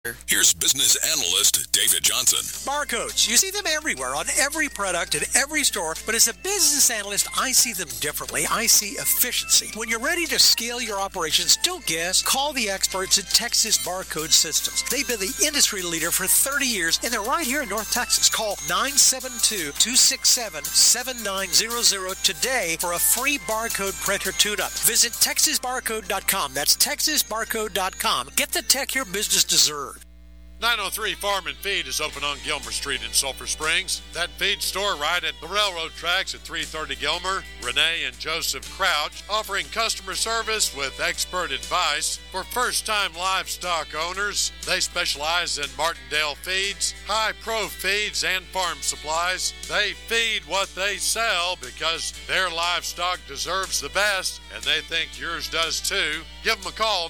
Here's business analyst David Johnson. Barcodes. You see them everywhere on every product in every store, but as a business analyst, I see them differently. I see efficiency. When you're ready to scale your operations, don't guess. Call the experts at Texas Barcode Systems. They've been the industry leader for 30 years, and they're right here in North Texas. Call 972-267-7900 today for a free barcode printer tune-up. Visit TexasBarcode.com. That's TexasBarcode.com. Get the tech your business deserves. 903 Farm and Feed is open on Gilmer Street in Sulphur Springs. That feed store right at the railroad tracks at 330 Gilmer. Renee and Joseph Crouch offering customer service with expert advice for first-time livestock owners. They specialize in Martindale feeds, high-pro feeds, and farm supplies. They feed what they sell because their livestock deserves the best, and they think yours does too. Give them a call,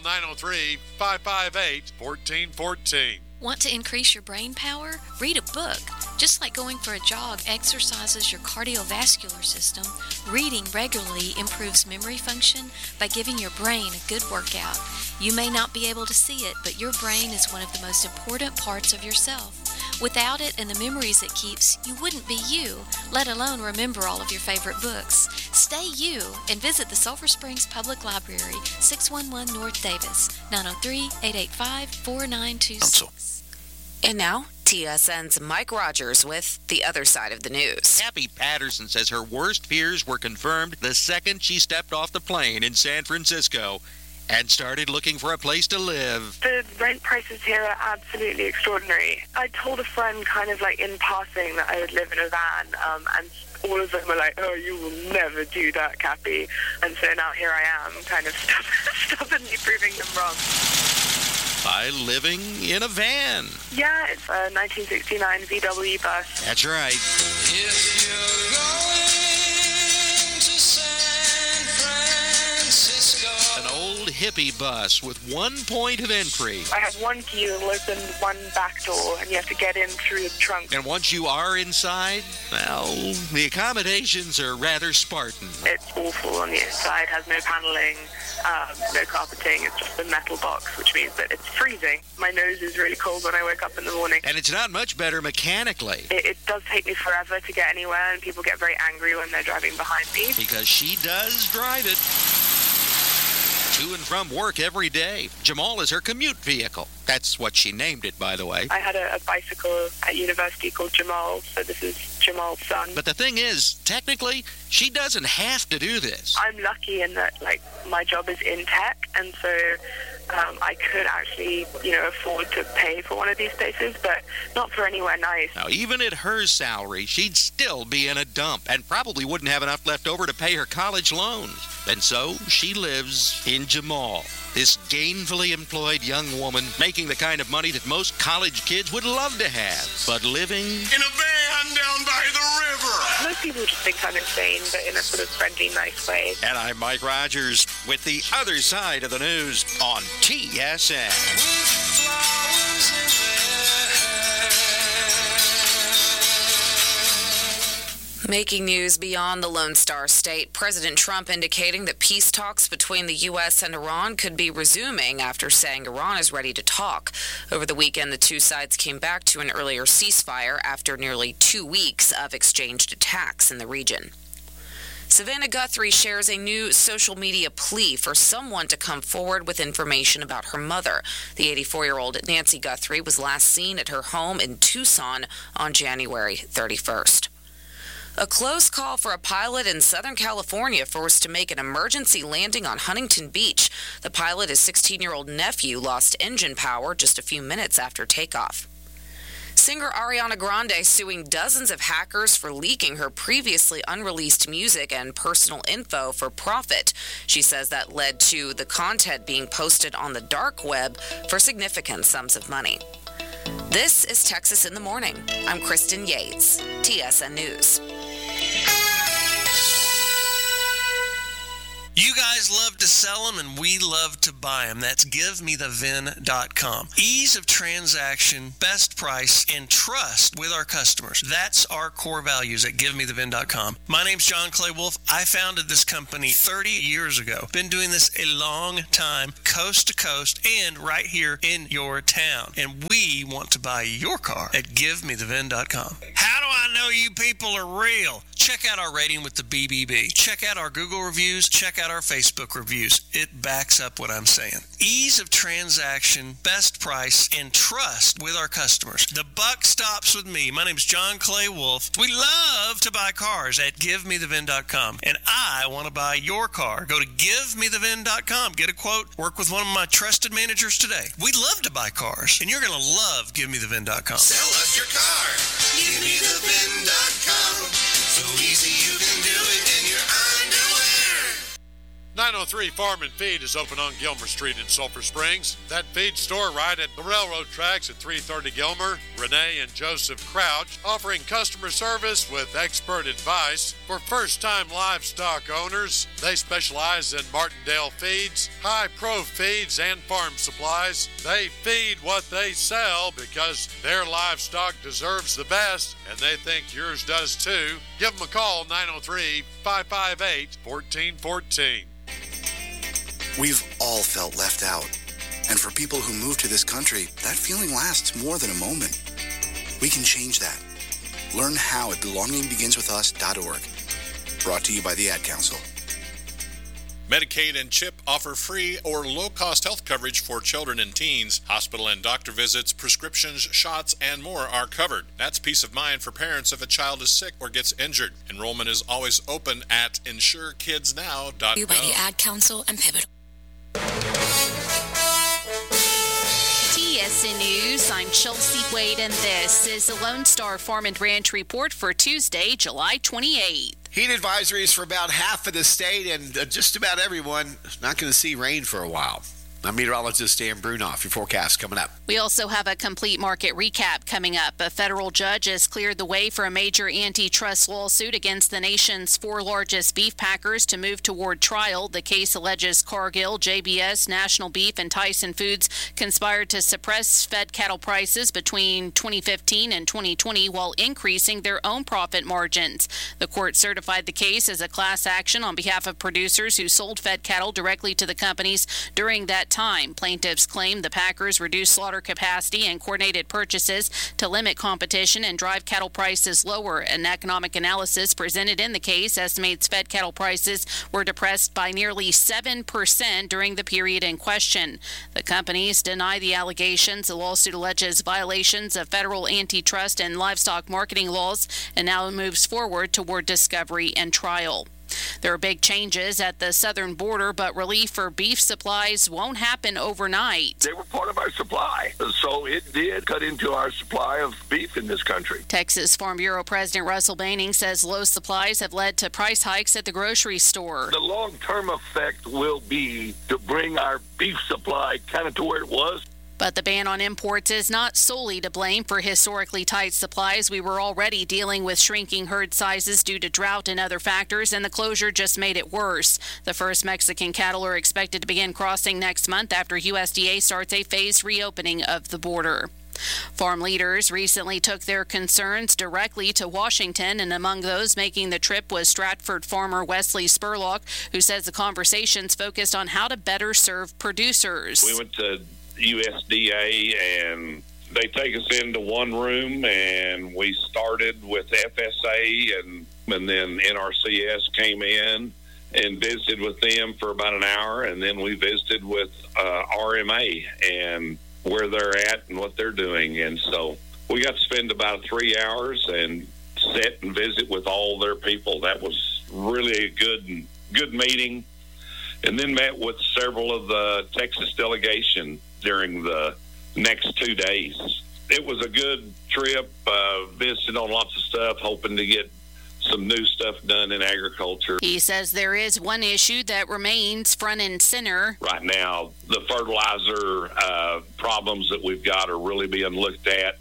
903-558-1414. Want to increase your brain power? Read a book. Just like going for a jog exercises your cardiovascular system, reading regularly improves memory function by giving your brain a good workout. You may not be able to see it, but your brain is one of the most important parts of yourself. Without it and the memories it keeps, you wouldn't be you, let alone remember all of your favorite books. Stay you and visit the Sulphur Springs Public Library, 611 North Davis, 903-885-4926. And now, TSN's Mike Rogers with The Other Side of the News. Abby Patterson says her worst fears were confirmed the second she stepped off the plane in San Francisco and started looking for a place to live. The rent prices here are absolutely extraordinary. I told a friend kind of like in passing that I would live in a van, and all of them were like, oh, you will never do that, Cappy. And so now here I am, kind of stubbornly proving them wrong. By living in a van. Yeah, it's a 1969 VW bus. That's right. If you're going to San Francisco. An old hippie bus with one point of entry. I have one key that will open one back door, and you have to get in through the trunk. And once you are inside, well, the accommodations are rather Spartan. It's awful on the inside, has no paneling. No carpeting, it's just a metal box, which means that it's freezing. My nose is really cold when I wake up in the morning. And it's not much better mechanically. It does take me forever to get anywhere, and people get very angry when they're driving behind me. Because she does drive it. To and from work every day. Jamal is her commute vehicle. That's what she named it, by the way. I had a bicycle at university called Jamal, so this is Jamal's son. But the thing is, technically, she doesn't have to do this. I'm lucky in that, like, my job is in tech, and so I could actually, afford to pay for one of these spaces, but not for anywhere nice. Now, even at her salary, she'd still be in a dump and probably wouldn't have enough left over to pay her college loans. And so she lives in Jamal, this gainfully employed young woman making the kind of money that most college kids would love to have, but living in a van down by the river. Most people just think I'm insane, but in a sort of friendly, nice way. And I'm Mike Rogers with The Other Side of the News on TSN. Making news beyond the Lone Star State, President Trump indicating that peace talks between the U.S. and Iran could be resuming after saying Iran is ready to talk. Over the weekend, the two sides came back to an earlier ceasefire after nearly 2 weeks of exchanged attacks in the region. Savannah Guthrie shares a new social media plea for someone to come forward with information about her mother. The 84-year-old Nancy Guthrie was last seen at her home in Tucson on January 31st. A close call for a pilot in Southern California forced to make an emergency landing on Huntington Beach. The pilot, his 16-year-old nephew, lost engine power just a few minutes after takeoff. Singer Ariana Grande suing dozens of hackers for leaking her previously unreleased music and personal info for profit. She says that led to the content being posted on the dark web for significant sums of money. This is Texas in the Morning. I'm Kristen Yates, TSN News. You guys love to sell them, and we love to buy them. That's GiveMeTheVin.com. Ease of transaction, best price, and trust with our customers. That's our core values at GiveMeTheVin.com. My name's John Clay Wolf. I founded this company 30 years ago. Been doing this a long time, coast to coast, and right here in your town. And we want to buy your car at GiveMeTheVin.com. How do I know you people are real? Check out our rating with the BBB. Check out our Google reviews. Check out our Facebook reviews. It backs up what I'm saying. Ease of transaction, best price, and trust with our customers. The buck stops with me. My name's John Clay Wolf. We love to buy cars at GiveMeTheVin.com, and I want to buy your car. Go to GiveMeTheVin.com. Get a quote. Work with one of my trusted managers today. We love to buy cars, and you're going to love GiveMeTheVin.com. Sell us your car. GiveMeTheVin.com. So easy you can do it in your underwear. 903 Farm and Feed is open on Gilmer Street in Sulphur Springs. That feed store right at the railroad tracks at 330 Gilmer. Renee and Joseph Crouch offering customer service with expert advice for first-time livestock owners. They specialize in Martindale feeds, high-pro feeds, and farm supplies. They feed what they sell because their livestock deserves the best, and they think yours does too. Give them a call, 903-558-1414. We've all felt left out. And for people who move to this country, that feeling lasts more than a moment. We can change that. Learn how at belongingbeginswithus.org. Brought to you by the Ad Council. Medicaid and CHIP offer free or low-cost health coverage for children and teens. Hospital and doctor visits, prescriptions, shots, and more are covered. That's peace of mind for parents if a child is sick or gets injured. Enrollment is always open at InsureKidsNow.gov. You by the Ad Council and Pivotal. TSN News, I'm Chelsea Wade, and this is the Lone Star Farm and Ranch Report for Tuesday, July 28th. Heat advisories for about half of the state, and just about everyone not going to see rain for a while. I'm meteorologist Dan Brunoff. Your forecast coming up. We also have a complete market recap coming up. A federal judge has cleared the way for a major antitrust lawsuit against the nation's 4 largest beef packers to move toward trial. The case alleges Cargill, JBS, National Beef, and Tyson Foods conspired to suppress fed cattle prices between 2015 and 2020 while increasing their own profit margins. The court certified the case as a class action on behalf of producers who sold fed cattle directly to the companies during that time. Plaintiffs claim the packers reduced slaughter capacity and coordinated purchases to limit competition and drive cattle prices lower. An economic analysis presented in the case estimates fed cattle prices were depressed by nearly 7% during the period in question. The companies deny the allegations. The lawsuit alleges violations of federal antitrust and livestock marketing laws and now moves forward toward discovery and trial. There are big changes at the southern border, but relief for beef supplies won't happen overnight. They were part of our supply, so it did cut into our supply of beef in this country. Texas Farm Bureau President Russell Banning says low supplies have led to price hikes at the grocery store. The long-term effect will be to bring our beef supply kind of to where it was. But the ban on imports is not solely to blame for historically tight supplies. We were already dealing with shrinking herd sizes due to drought and other factors, and the closure just made it worse. The first Mexican cattle are expected to begin crossing next month after USDA starts a phased reopening of the border. Farm leaders recently took their concerns directly to Washington, and among those making the trip was Stratford farmer Wesley Spurlock, who says the conversations focused on how to better serve producers. We went to USDA and they take us into one room, and we started with FSA and then NRCS came in and visited with them for about an hour, and then we visited with RMA and where they're at and what they're doing. And so we got to spend about 3 hours and sit and visit with all their people. That was really a good meeting. And then met with several of the Texas delegation during the next 2 days. It was a good trip, visited on lots of stuff, hoping to get some new stuff done in agriculture. He says there is one issue that remains front and center. Right now, the fertilizer problems that we've got are really being looked at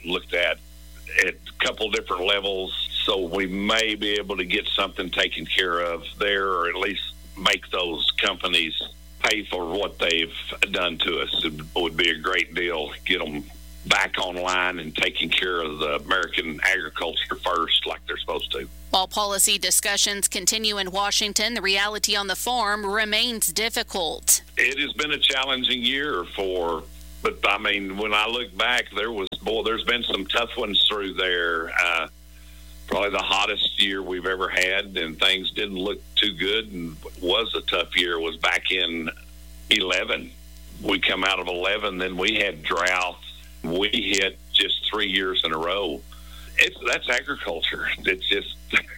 a couple different levels, so we may be able to get something taken care of there, or at least make those companies pay for what they've done to us. It would be a great deal. Get them back online and taking care of the American agriculture first like they're supposed to. While policy discussions continue in Washington, the reality on the farm remains difficult. It has been a challenging year but I mean, when I look back, there's been some tough ones through there. Probably the hottest year we've ever had, and things didn't look too good, and was a tough year was back in 11. We come out of 11, then we had droughts. We hit just 3 years in a row. That's agriculture. It's just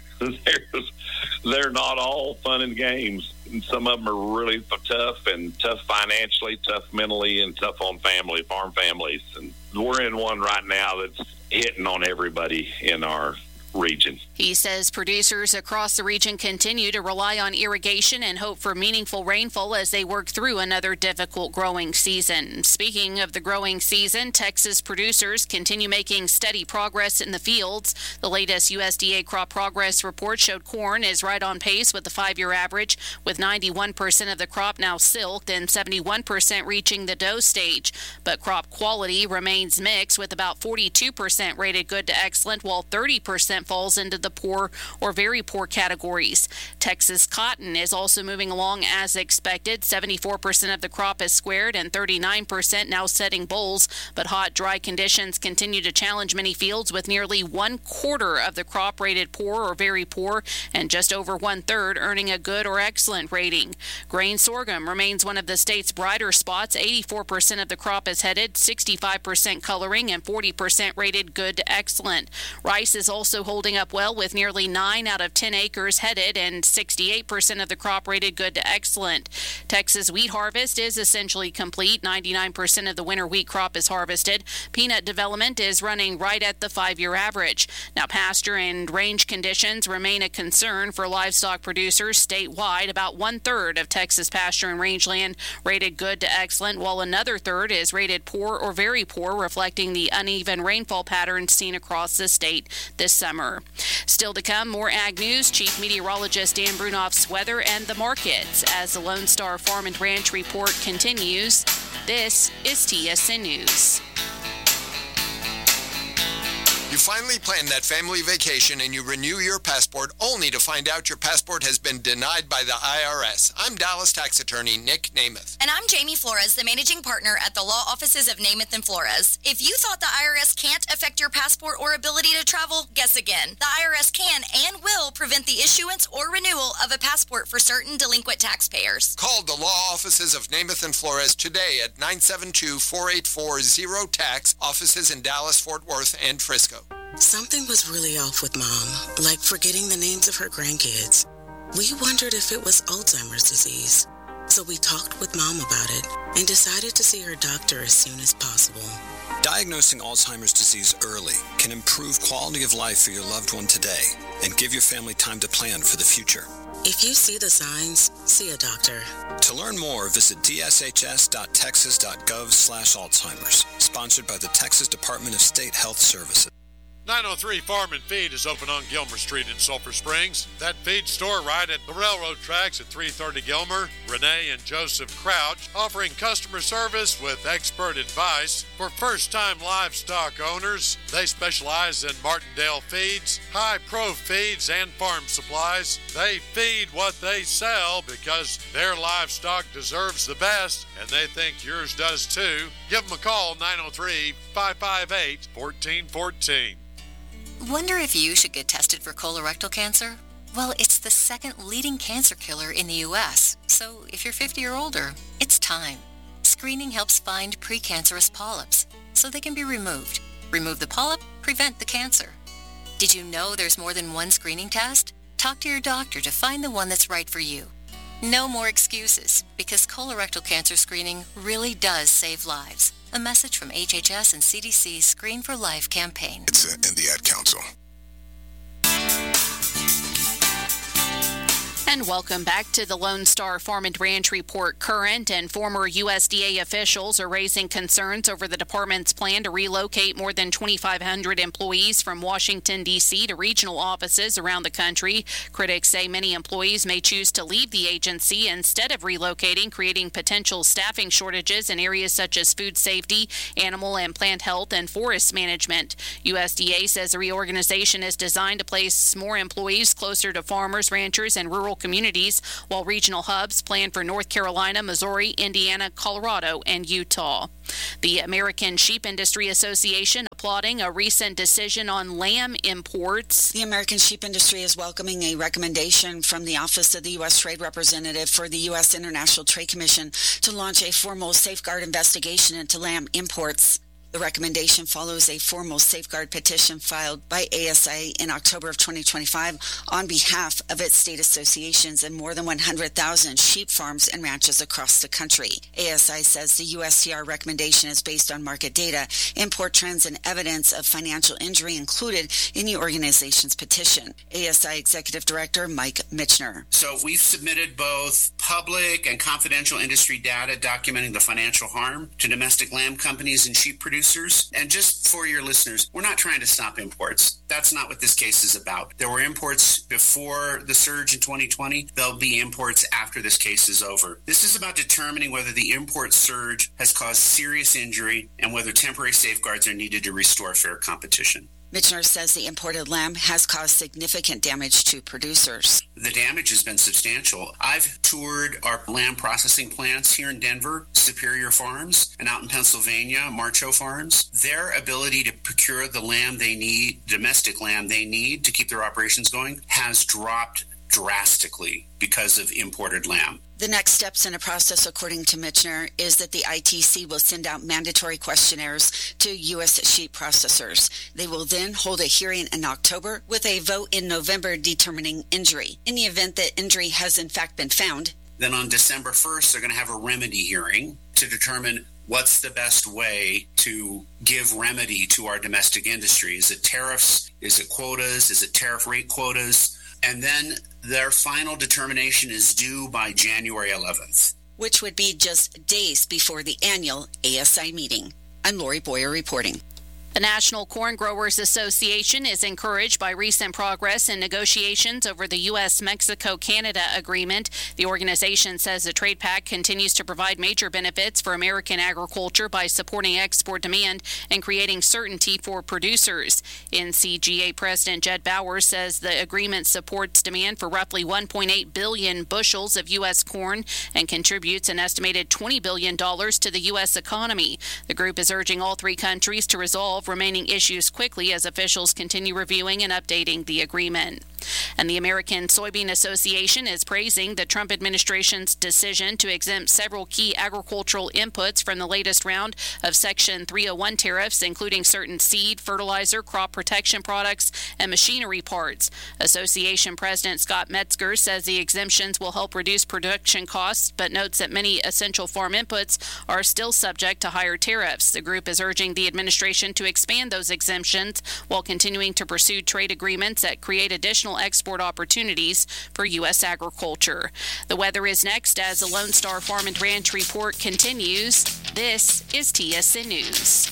they're not all fun and games. And some of them are really tough, and tough financially, tough mentally, and tough on farm families. And we're in one right now that's hitting on everybody in our region. He says producers across the region continue to rely on irrigation and hope for meaningful rainfall as they work through another difficult growing season. Speaking of the growing season, Texas producers continue making steady progress in the fields. The latest USDA crop progress report showed corn is right on pace with the 5-year average, with 91% of the crop now silked and 71% reaching the dough stage. But crop quality remains mixed, with about 42% rated good to excellent, while 30% falls into the poor or very poor categories. Texas cotton is also moving along as expected. 74% of the crop is squared and 39% now setting bolls, but hot, dry conditions continue to challenge many fields, with nearly 1/4 of the crop rated poor or very poor and just over 1/3 earning a good or excellent rating. Grain sorghum remains one of the state's brighter spots. 84% of the crop is headed, 65% coloring, and 40% rated good to excellent. Rice is also holding up well, with nearly 9 out of 10 acres headed and 68% of the crop rated good to excellent. Texas wheat harvest is essentially complete. 99% of the winter wheat crop is harvested. Peanut development is running right at the 5-year average. Now, pasture and range conditions remain a concern for livestock producers statewide. About 1/3 of Texas pasture and rangeland rated good to excellent, while another third is rated poor or very poor, reflecting the uneven rainfall patterns seen across the state this summer. Still to come, more ag news, Chief Meteorologist Dan Brunoff's weather and the markets as the Lone Star Farm and Ranch Report continues. This is TSN News. You finally plan that family vacation and you renew your passport only to find out your passport has been denied by the IRS. I'm Dallas tax attorney Nick Namath. And I'm Jamie Flores, the managing partner at the law offices of Namath and Flores. If you thought the IRS can't affect your passport or ability to travel, guess again. The IRS can and will prevent the issuance or renewal of a passport for certain delinquent taxpayers. Call the law offices of Namath and Flores today at 972-484-0TAX, offices in Dallas, Fort Worth, and Frisco. Something was really off with Mom, like forgetting the names of her grandkids. We wondered if it was Alzheimer's disease. So we talked with Mom about it and decided to see her doctor as soon as possible. Diagnosing Alzheimer's disease early can improve quality of life for your loved one today and give your family time to plan for the future. If you see the signs, see a doctor. To learn more, visit dshs.texas.gov/Alzheimer's. Sponsored by the Texas Department of State Health Services. 903 Farm and Feed is open on Gilmer Street in Sulphur Springs. That feed store right at the railroad tracks at 330 Gilmer. Renee and Joseph Crouch offering customer service with expert advice for first-time livestock owners. They specialize in Martindale feeds, high-pro feeds, and farm supplies. They feed what they sell because their livestock deserves the best, and they think yours does too. Give them a call, 903-558-1414. Wonder if you should get tested for colorectal cancer? Well, it's the second leading cancer killer in the U.S., so if you're 50 or older, it's time. Screening helps find precancerous polyps, so they can be removed. Remove the polyp, prevent the cancer. Did you know there's more than one screening test? Talk to your doctor to find the one that's right for you. No more excuses, because colorectal cancer screening really does save lives. A message from HHS and CDC's Screen for Life campaign. It's in the Ad Council. And welcome back to the Lone Star Farm and Ranch Report. Current and former USDA officials are raising concerns over the department's plan to relocate more than 2,500 employees from Washington, D.C. to regional offices around the country. Critics say many employees may choose to leave the agency instead of relocating, creating potential staffing shortages in areas such as food safety, animal and plant health, and forest management. USDA says the reorganization is designed to place more employees closer to farmers, ranchers, and rural communities, while regional hubs planned for North Carolina, Missouri, Indiana, Colorado, and Utah. The American Sheep Industry Association applauding a recent decision on lamb imports. The American Sheep Industry is welcoming a recommendation from the Office of the U.S. Trade Representative for the U.S. International Trade Commission to launch a formal safeguard investigation into lamb imports. The recommendation follows a formal safeguard petition filed by ASA in October of 2025 on behalf of its state associations and more than 100,000 sheep farms and ranches across the country. ASI says the USTR recommendation is based on market data, import trends, and evidence of financial injury included in the organization's petition. ASI Executive Director Mike Michener. So we've submitted both public and confidential industry data documenting the financial harm to domestic lamb companies and sheep producers. And just for your listeners, we're not trying to stop imports. That's not what this case is about. There were imports before the surge in 2020. There'll be imports after this case is over. This is about determining whether the import surge has caused serious injury and whether temporary safeguards are needed to restore fair competition. Michener says the imported lamb has caused significant damage to producers. The damage has been substantial. I've toured our lamb processing plants here in Denver, Superior Farms, and out in Pennsylvania, Marcho Farms. Their ability to procure the lamb they need, domestic lamb they need to keep their operations going, has dropped drastically because of imported lamb. The next steps in a process, according to Michener, is that the ITC will send out mandatory questionnaires to U.S. sheep processors. They will then hold a hearing in October with a vote in November determining injury. In the event that injury has in fact been found, then on December 1st, they're going to have a remedy hearing to determine what's the best way to give remedy to our domestic industry. Is it tariffs? Is it quotas? Is it tariff rate quotas? And then their final determination is due by January 11th. Which would be just days before the annual ASI meeting. I'm Lori Boyer reporting. The National Corn Growers Association is encouraged by recent progress in negotiations over the U.S.-Mexico-Canada agreement. The organization says the trade pact continues to provide major benefits for American agriculture by supporting export demand and creating certainty for producers. NCGA President Jed Bowers says the agreement supports demand for roughly 1.8 billion bushels of U.S. corn and contributes an estimated $20 billion to the U.S. economy. The group is urging all three countries to resolve remaining issues quickly as officials continue reviewing and updating the agreement. And the American Soybean Association is praising the Trump administration's decision to exempt several key agricultural inputs from the latest round of Section 301 tariffs, including certain seed, fertilizer, crop protection products, and machinery parts. Association President Scott Metzger says the exemptions will help reduce production costs, but notes that many essential farm inputs are still subject to higher tariffs. The group is urging the administration to expand those exemptions while continuing to pursue trade agreements that create additional export opportunities for U.S. agriculture. The weather is next as the Lone Star Farm and Ranch Report continues. This is TSN News.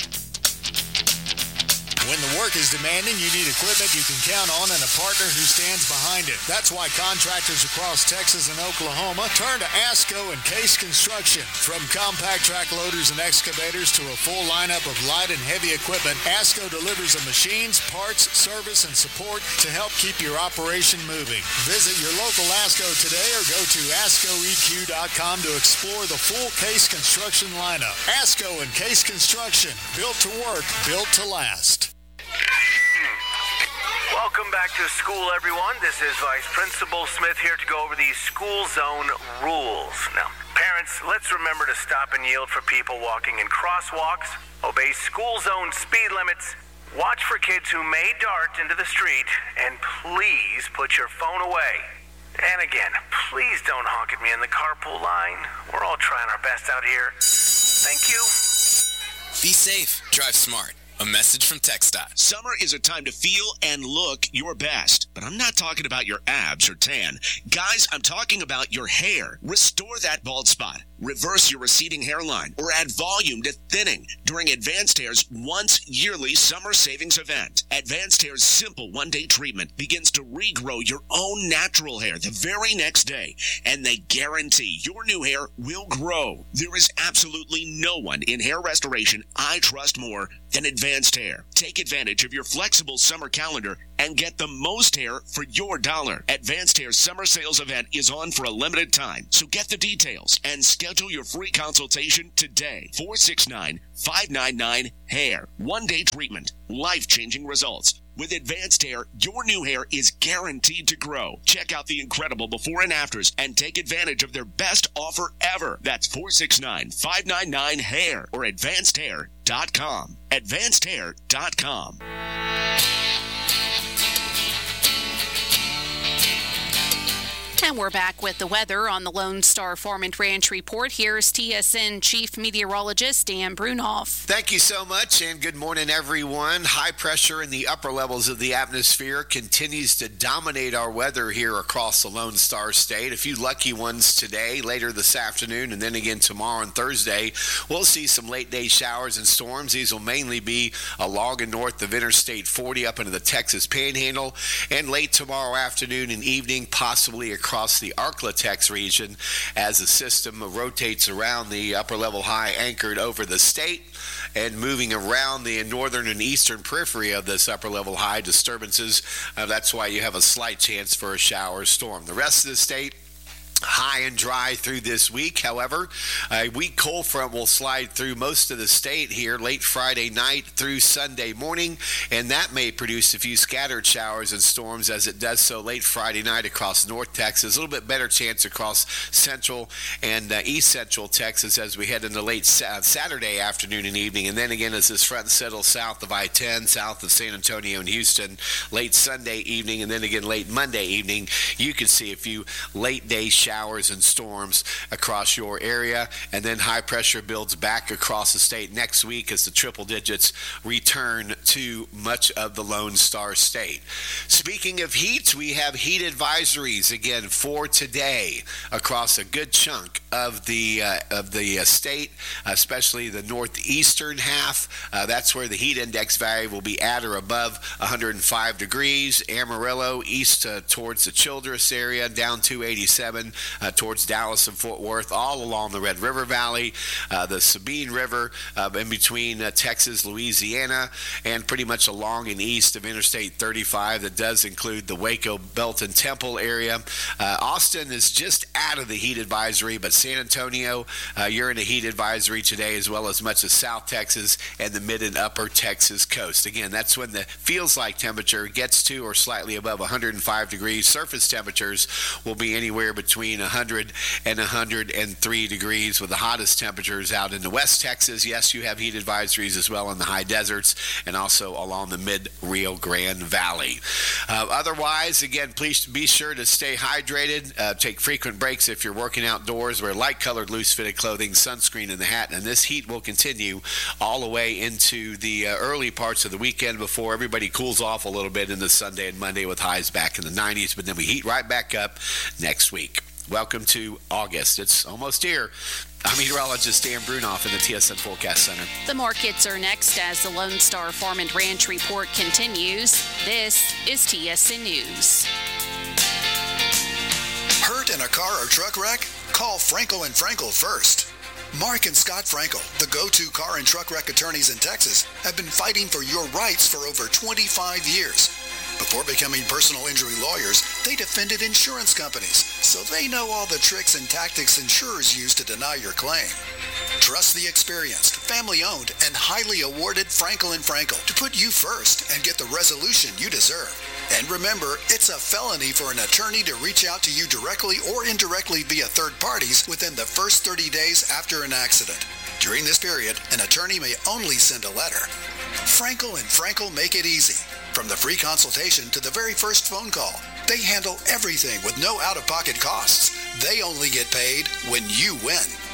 When the work is demanding, you need equipment you can count on and a partner who stands behind it. That's why contractors across Texas and Oklahoma turn to ASCO and Case Construction. From compact track loaders and excavators to a full lineup of light and heavy equipment, ASCO delivers the machines, parts, service, and support to help keep your operation moving. Visit your local ASCO today or go to ASCOEQ.com to explore the full Case Construction lineup. ASCO and Case Construction, built to work, built to last. Welcome back to school, everyone. This is Vice Principal Smith here to go over these school zone rules. Now, parents, let's remember to stop and yield for people walking in crosswalks, obey school zone speed limits, watch for kids who may dart into the street, and please put your phone away. And again, please don't honk at me in the carpool line. We're all trying our best out here. Thank you. Be safe. Drive smart. A message from TxDOT. Summer is a time to feel and look your best, but I'm not talking about your abs or tan. Guys, I'm talking about your hair. Restore that bald spot, reverse your receding hairline, or add volume to thinning during Advanced Hair's once yearly summer savings event. Advanced Hair's simple one-day treatment begins to regrow your own natural hair the very next day, and they guarantee your new hair will grow. There is absolutely no one in hair restoration I trust more than Advanced Hair. Take advantage of your flexible summer calendar and get the most hair for your dollar. Advanced Hair's summer sales event is on for a limited time, so get the details and schedule your free consultation today. 469-599-HAIR. One-day treatment. Life-changing results. With Advanced Hair, your new hair is guaranteed to grow. Check out the incredible before and afters and take advantage of their best offer ever. That's 469-599-HAIR or AdvancedHair.com. AdvancedHair.com. And we're back with the weather on the Lone Star Farm and Ranch Report. Here's TSN Chief Meteorologist Dan Brunoff. Thank you so much, and good morning, everyone. High pressure in the upper levels of the atmosphere continues to dominate our weather here across the Lone Star State. A few lucky ones today, later this afternoon, and then again tomorrow and Thursday. We'll see some late-day showers and storms. These will mainly be along and north of Interstate 40 up into the Texas Panhandle, and late tomorrow afternoon and evening, possibly across the Arklatex region as the system rotates around the upper level high anchored over the state and moving around the northern and eastern periphery of this upper level high disturbances. That's why you have a slight chance for a shower or storm. The rest of the state, high and dry through this week. However, a weak cold front will slide through most of the state here late Friday night through Sunday morning, and that may produce a few scattered showers and storms as it does so late Friday night across North Texas. A little bit better chance across central and east central Texas as we head into late Saturday afternoon and evening, and then again as this front settles south of I-10, south of San Antonio and Houston, late Sunday evening, and then again late Monday evening, you can see a few late day showers and storms across your area, and then high pressure builds back across the state next week as the triple digits return to much of the Lone Star State. Speaking of heat, we have heat advisories again for today across a good chunk of the state, especially the northeastern half. That's where the heat index value will be at or above 105 degrees. Amarillo east towards the Childress area, down to 87. Towards Dallas and Fort Worth, all along the Red River Valley, the Sabine River, in between Texas, Louisiana, and pretty much along and east of Interstate 35. That does include the Waco, Belton, Temple area. Austin is just out of the heat advisory, but San Antonio, you're in a heat advisory today, as well as much of South Texas and the mid and upper Texas coast. Again, that's when the feels like temperature gets to or slightly above 105 degrees. Surface temperatures will be anywhere between 100 and 103 degrees, with the hottest temperatures out in the West Texas. Yes, you have heat advisories as well in the high deserts and also along the mid-Rio Grande Valley. Otherwise, again, please be sure to stay hydrated. Take frequent breaks if you're working outdoors. Wear light-colored, loose-fitted clothing, sunscreen, and the hat. And this heat will continue all the way into the early parts of the weekend before everybody cools off a little bit in the Sunday and Monday with highs back in the 90s. But then we heat right back up next week. Welcome to August. It's almost here. I'm meteorologist Dan Brunoff in the TSN Forecast Center. The markets are next as the Lone Star Farm and Ranch Report continues. This is TSN News. Hurt in a car or truck wreck? Call Frankel & Frankel first. Mark and Scott Frankel, the go-to car and truck wreck attorneys in Texas, have been fighting for your rights for over 25 years. Before becoming personal injury lawyers, they defended insurance companies, so they know all the tricks and tactics insurers use to deny your claim. Trust the experienced, family-owned, and highly awarded Frankel & Frankel to put you first and get the resolution you deserve. And remember, it's a felony for an attorney to reach out to you directly or indirectly via third parties within the first 30 days after an accident. During this period, an attorney may only send a letter. Frankel & Frankel make it easy. From the free consultation to the very first phone call, they handle everything with no out-of-pocket costs. They only get paid when you win.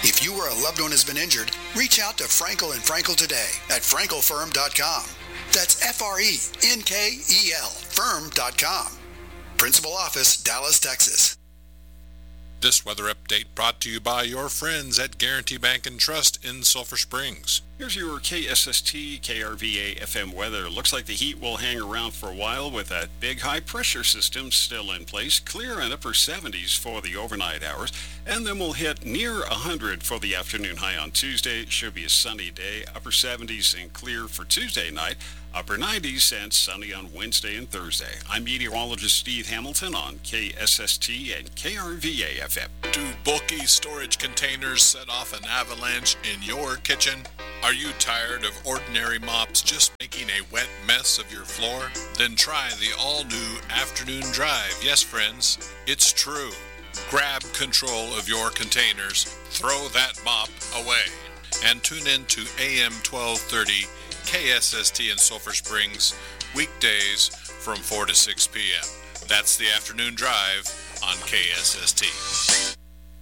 If you or a loved one has been injured, reach out to Frankel and Frankel today at frankelfirm.com. That's FRENKEL firm.com. Principal office, Dallas, Texas. This weather update brought to you by your friends at Guarantee Bank and Trust in Sulphur Springs. Here's your KSST KRVA FM weather. Looks like the heat will hang around for a while with that big high pressure system still in place. Clear and upper 70s for the overnight hours. And then we'll hit near 100 for the afternoon high on Tuesday. Should be a sunny day. Upper 70s and clear for Tuesday night. Upper 90s and sunny on Wednesday and Thursday. I'm meteorologist Steve Hamilton on KSST and KRVA FM. Do bulky storage containers set off an avalanche in your kitchen? Are you tired of ordinary mops just making a wet mess of your floor? Then try the all-new Afternoon Drive. Yes, friends, it's true. Grab control of your containers, throw that mop away, and tune in to AM 1230 KSST in Sulphur Springs, weekdays from 4 to 6 p.m. That's the Afternoon Drive on KSST.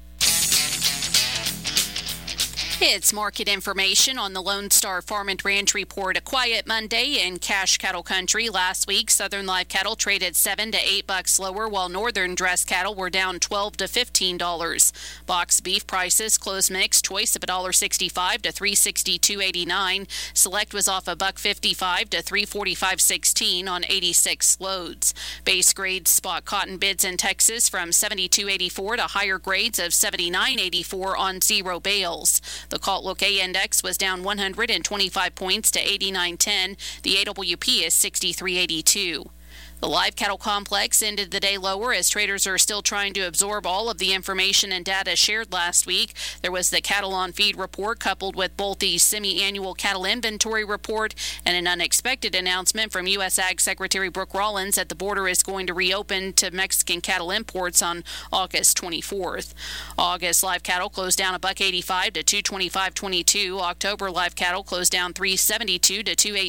It's market information on the Lone Star Farm and Ranch Report. A quiet Monday in cash cattle country. Last week, Southern live cattle traded $7 to $8 lower, while Northern dress cattle were down $12 to $15. Box beef prices closed mixed. Choice of $1.65 to $362.89. Select was off $1.55 to $345.16 on 86 loads. Base grade spot cotton bids in Texas from $72.84 to higher grades of $79.84 on 0 bales. The Caltlook A index was down 125 points to 89.10. The AWP is 63.82. The live cattle complex ended the day lower as traders are still trying to absorb all of the information and data shared last week. There was the cattle on feed report coupled with both the semi-annual cattle inventory report and an unexpected announcement from U.S. Ag Secretary Brooke Rollins that the border is going to reopen to Mexican cattle imports on August 24th. August live cattle closed down $1.85 to $225.22. October live cattle closed down $3.72 to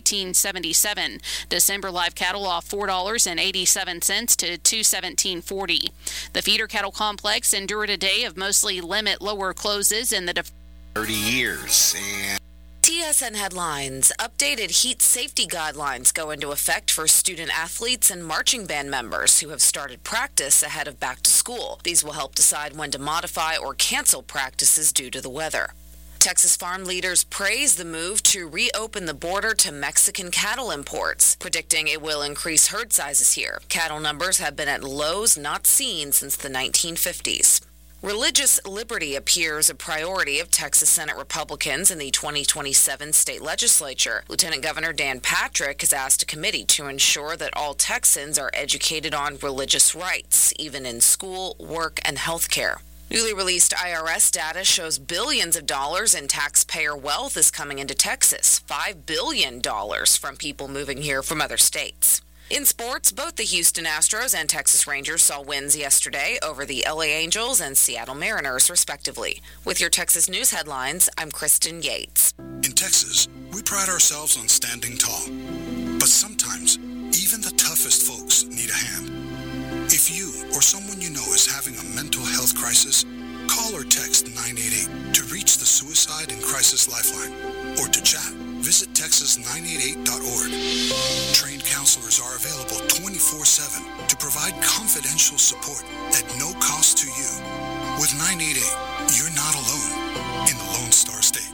$218.77. December live cattle off $4.87 to $217.40. The feeder cattle complex endured a day of mostly limit lower closes in the 30 years. And TSN headlines. Updated heat safety guidelines go into effect for student athletes and marching band members who have started practice ahead of back to school. These will help decide when to modify or cancel practices due to the weather. Texas farm leaders praise the move to reopen the border to Mexican cattle imports, predicting it will increase herd sizes here. Cattle numbers have been at lows not seen since the 1950s. Religious liberty appears a priority of Texas Senate Republicans in the 2027 state legislature. Lieutenant Governor Dan Patrick has asked a committee to ensure that all Texans are educated on religious rights, even in school, work, and health care. Newly released IRS data shows billions of dollars in taxpayer wealth is coming into Texas, $5 billion from people moving here from other states. In sports, both the Houston Astros and Texas Rangers saw wins yesterday over the LA Angels and Seattle Mariners, respectively. With your Texas news headlines, I'm Kristen Yates. In Texas, we pride ourselves on standing tall. But sometimes, even the toughest folks need a hand. If you or someone you know is having a mental health crisis, call or text 988 to reach the Suicide and Crisis Lifeline. Or to chat, visit texas988.org. Trained counselors are available 24/7 to provide confidential support at no cost to you. With 988, you're not alone in the Lone Star State.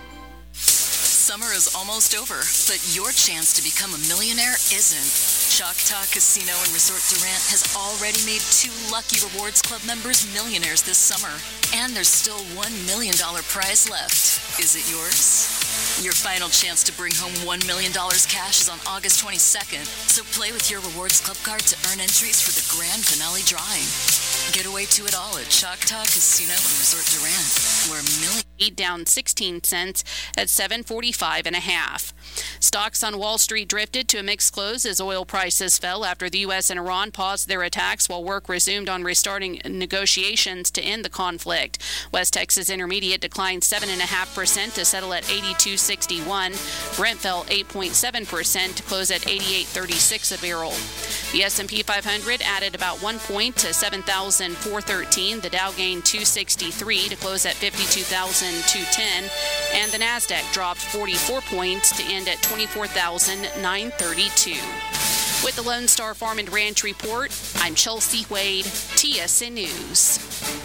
Summer is almost over, but your chance to become a millionaire isn't. Choctaw Casino and Resort Durant has already made 2 Lucky Rewards Club members millionaires this summer. And there's still $1 million prize left. Is it yours? Your final chance to bring home $1 million cash is on August 22nd. So play with your Rewards Club card to earn entries for the grand finale drawing. Get away to it all at Choctaw Casino and Resort Durant, where millions down 16 cents at $7.45 and a half. Stocks on Wall Street drifted to a mixed close as oil prices fell after the U.S. and Iran paused their attacks while work resumed on restarting negotiations to end the conflict. West Texas Intermediate declined 7.5% to settle at 82.61. Brent fell 8.7% to close at 88.36 a barrel. The S&P 500 added about 1 point to 7,413. The Dow gained 263 to close at 52,210. And the NASDAQ dropped 44 points to end at 24,932. With the Lone Star Farm and Ranch Report, I'm Chelsea Wade, TSN News.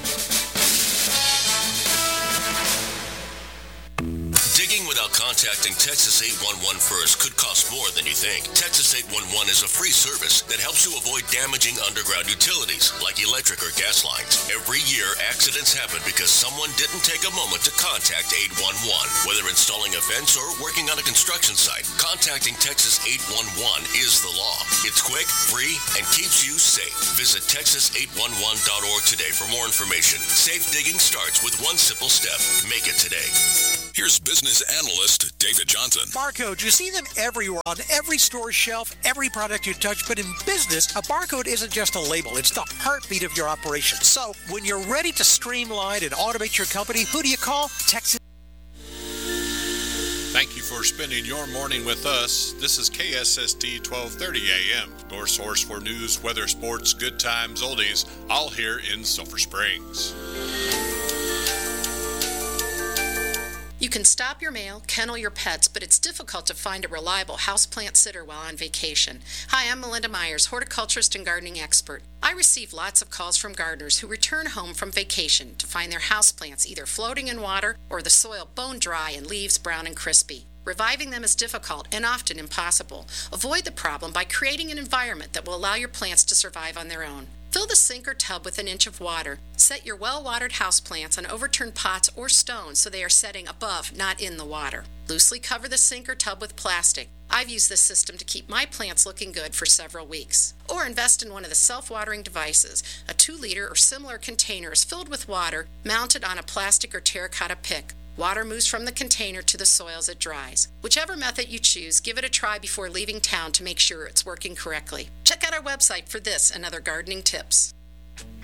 Digging without contacting Texas 811 first could cost more than you think. Texas 811 is a free service that helps you avoid damaging underground utilities like electric or gas lines. Every year, accidents happen because someone didn't take a moment to contact 811. Whether installing a fence or working on a construction site, contacting Texas 811 is the law. It's quick, free, and keeps you safe. Visit Texas811.org today for more information. Safe digging starts with one simple step. Make it today. Here's business analyst David Johnson. Barcode, you see them everywhere, on every store shelf, every product you touch. But in business, a barcode isn't just a label. It's the heartbeat of your operation. So when you're ready to streamline and automate your company, who do you call? Texas. Thank you for spending your morning with us. This is KSST 1230 AM, your source for news, weather, sports, good times, oldies, all here in Sulphur Springs. You can stop your mail, kennel your pets, but it's difficult to find a reliable houseplant sitter while on vacation. Hi, I'm Melinda Myers, horticulturist and gardening expert. I receive lots of calls from gardeners who return home from vacation to find their houseplants either floating in water or the soil bone dry and leaves brown and crispy. Reviving them is difficult and often impossible. Avoid the problem by creating an environment that will allow your plants to survive on their own. Fill the sink or tub with 1 inch of water. Set your well-watered houseplants on overturned pots or stones so they are setting above, not in the water. Loosely cover the sink or tub with plastic. I've used this system to keep my plants looking good for several weeks. Or invest in one of the self-watering devices. A 2-liter or similar container is filled with water mounted on a plastic or terracotta pick. Water moves from the container to the soil as it dries. Whichever method you choose, give it a try before leaving town to make sure it's working correctly. Check out our website for this and other gardening tips.